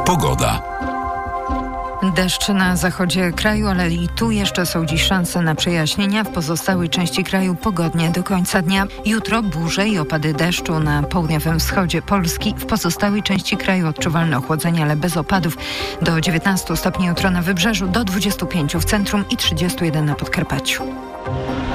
Pogoda. Deszcz na zachodzie kraju, ale i tu jeszcze są dziś szanse na przejaśnienia. W pozostałej części kraju pogodnie do końca dnia. Jutro burze i opady deszczu na południowym wschodzie Polski. W pozostałej części kraju odczuwalne ochłodzenie, ale bez opadów. Do 19 stopni jutro na wybrzeżu, do 25 w centrum i 31 na Podkarpaciu.